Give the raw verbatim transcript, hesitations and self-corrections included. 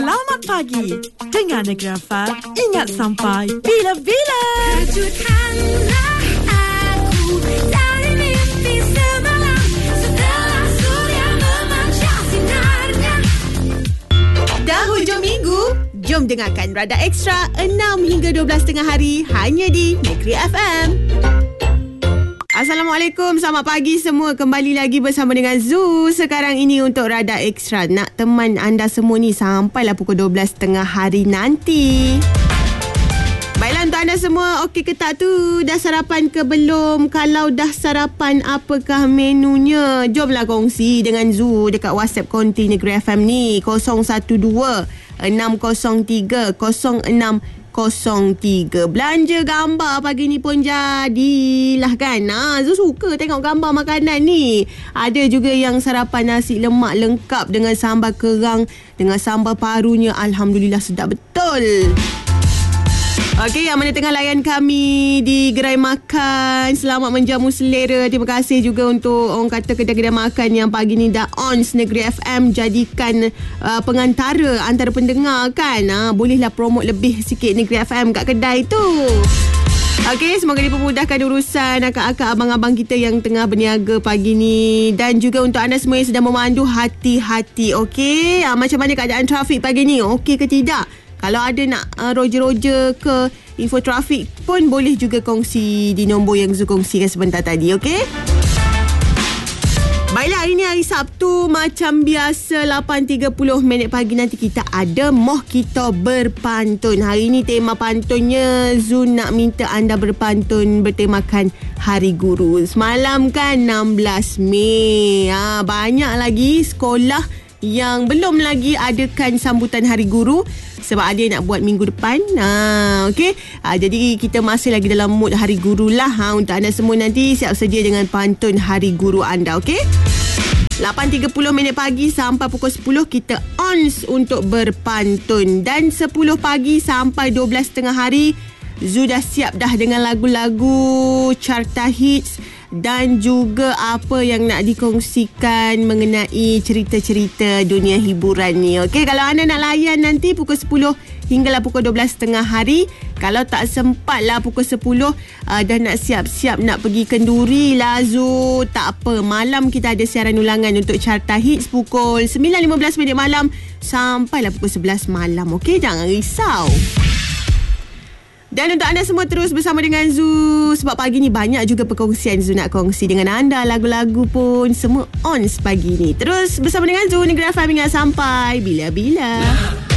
Selamat pagi. Dengar Negeri F M, ingat sampai bila-bila. Kejutkanlah aku dari mimpi semalam setelah surya memancar sinarnya. Dah hujung minggu, jom dengarkan Radar Extra enam hingga dua belas tengah hari hanya di Negeri F M. Assalamualaikum, selamat pagi semua. Kembali lagi bersama dengan Zu. Sekarang ini untuk Radar Extra, nak teman anda semua ni sampailah pukul dua belas tengah hari nanti. Baiklah, untuk anda semua, okey ke tak tu? Dah sarapan ke belum? Kalau dah sarapan, apakah menunya? Jomlah kongsi dengan Zu dekat WhatsApp konti Negeri F M ni, kosong satu dua enam kosong tiga kosong enam kosong tiga. Belanja gambar pagi ni pun jadilah kan. Ha, Zu suka tengok gambar makanan ni. Ada juga yang sarapan nasi lemak lengkap dengan sambal kerang, dengan sambal parunya. Alhamdulillah, sedap betul. Okey, yang mana tengah layan kami di gerai makan, selamat menjamu selera. Terima kasih juga untuk orang kata kedai-kedai makan yang pagi ni dah on Negeri F M, jadikan uh, pengantara antara pendengar kan. Uh, bolehlah promote lebih sikit Negeri F M kat kedai tu. Okey, semoga dipermudahkan urusan akak-akak, abang-abang kita yang tengah berniaga pagi ni. Dan juga untuk anda semua yang sedang memandu, hati-hati. Okey, uh, macam mana keadaan trafik pagi ni? Okey ke tidak? Kalau ada nak uh, roger-roger ke info trafik pun boleh juga kongsi di nombor yang Zu kongsikan sebentar tadi, okey? Baiklah, hari ni hari Sabtu, macam biasa lapan tiga puluh minit pagi nanti kita ada Moh Kita Berpantun. Hari ni tema pantunnya Zu nak minta anda berpantun bertemakan Hari Guru. Semalam kan enam belas Mei. Ha, banyak lagi sekolah yang belum lagi adakan sambutan Hari Guru sebab ada yang nak buat minggu depan. Ha, okey. Ha, jadi kita masih lagi dalam mood Hari Guru lah. Ha, untuk anda semua nanti siap sedia dengan pantun Hari Guru anda, okey? lapan tiga puluh minit pagi sampai pukul sepuluh kita on untuk berpantun. Dan sepuluh pagi sampai dua belas tengah hari Zu dah siap dah dengan lagu-lagu carta hits dan juga apa yang nak dikongsikan mengenai cerita-cerita dunia hiburan ni. Okey, kalau anda nak layan nanti pukul sepuluh hinggalah pukul dua belas tengah hari. Kalau tak sempat lah pukul sepuluh, uh, dah nak siap-siap nak pergi kenduri lah Zu. Tak apa, malam kita ada siaran ulangan untuk carta hits pukul sembilan lima belas minit malam sampailah pukul sebelas malam. Okey, jangan risau. Dan untuk anda semua terus bersama dengan Zu, sebab pagi ni banyak juga perkongsian Zu nak kongsi dengan anda. Lagu-lagu pun semua on pagi ni. Terus bersama dengan Zu, Negeri F M, ingat sampai bila-bila.